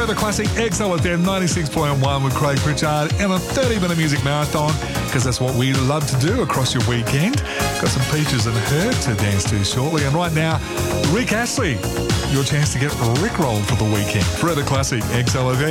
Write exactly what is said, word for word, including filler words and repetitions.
Forever Classic X L F M ninety-six point one with Craig Pritchard and a thirty minute music marathon, because that's what we love to do across your weekend. Got some Peaches and Herb to dance to shortly. And right now, Rick Astley, your chance to get Rickrolled for the weekend. Forever Classic X L F M.